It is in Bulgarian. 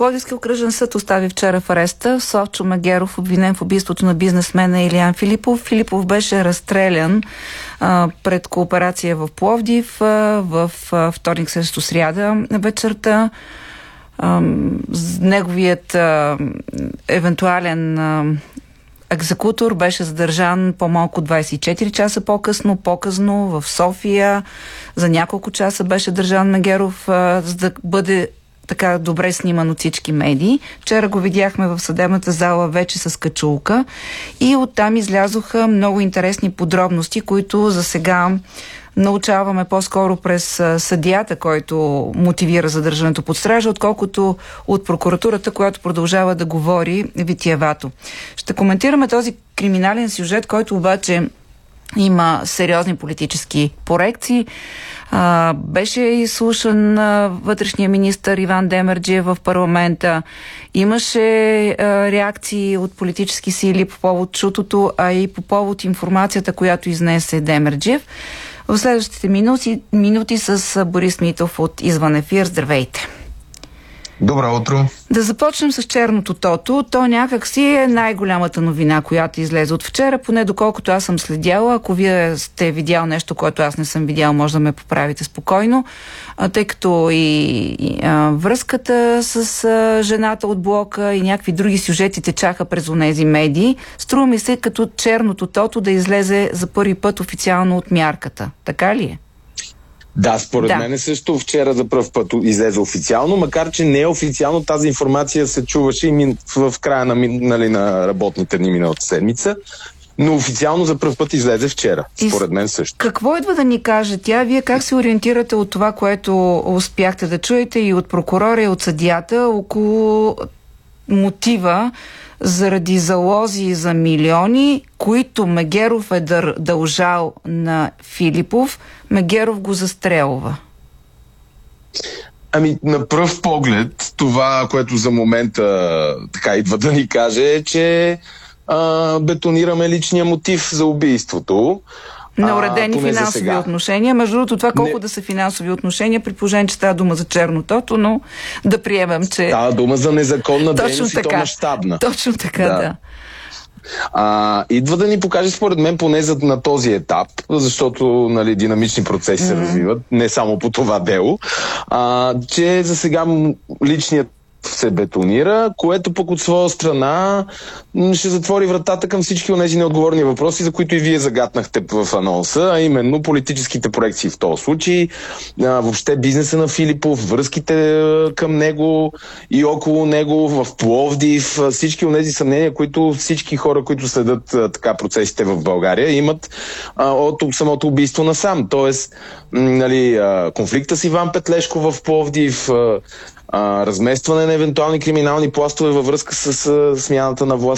Пловдивския окръжен съд остави вчера в ареста Славчо Мегеров, обвинен в убийството на бизнесмена Илиян Филипов. Филипов беше разстрелян пред кооперация в Пловдив в вторник срещу сряда вечерта. Неговият евентуален екзекутор беше задържан по-малко 24 часа по-късно в София. За няколко часа беше държан Мегеров, за да бъде така добре сниман от всички медии. Вчера го видяхме в съдебната зала вече с качулка и оттам излязоха много интересни подробности, които за сега научаваме по-скоро през съдията, който мотивира задържането под стража, отколкото от прокуратурата, която продължава да говори витиевато. Ще коментираме този криминален сюжет, който обаче има сериозни политически корекции. Беше изслушан вътрешния министър Иван Демерджиев в парламента. Имаше реакции от политически сили по повод чутото, а и по повод информацията, която изнесе Демерджиев. В следващите минути с Борис Митов от Извън ефир. Здравейте! Добро утро! Да започнем с черното тото. То някак си е най-голямата новина, която излезе от вчера, поне доколкото аз съм следяла. Ако вие сте видял нещо, което аз не съм видял, може да ме поправите спокойно, тъй като и връзката с жената от блока и някакви други сюжети течаха през онези медии. Струва ми се като черното тото да излезе за първи път официално от мярката. Така ли е? Да, според мен също вчера за пръв път излезе официално, макар че не е официално, тази информация се чуваше и в края на работните дни миналата седмица, но официално за пръв път излезе вчера, според мен също. Какво идва да ни каже тя? Вие как се ориентирате от това, което успяхте да чуете и от прокурора, и от съдията около мотива заради залози за милиони, които Мегеров е дължал на Филипов, Мегеров го застрелва? На пръв поглед, това, което за момента така идва да ни каже, е, че бетонираме личния мотив за убийството. На уредени финансови отношения. Между другото, това колко да са финансови отношения, при положение, че става дума за чернотото, но да приемем, че... Става дума за незаконна дейност и то мащабна. Точно така, да. Идва да ни покаже, според мен, поне на този етап, защото динамични процеси се развиват, не само по това дело, че за сега личният се бетонира, което пък от своя страна ще затвори вратата към всички онези неотговорни въпроси, за които и вие загатнахте в анонса, а именно политическите проекции в този случай, въобще бизнеса на Филипов, връзките към него и около него в Пловдив, всички онези съмнения, които всички хора, които следят така процесите в България, имат от самото убийство насам. Тоест, конфликта с Иван Петлешко в Пловдив, разместване на евентуални криминални пластове във връзка с смяната на властта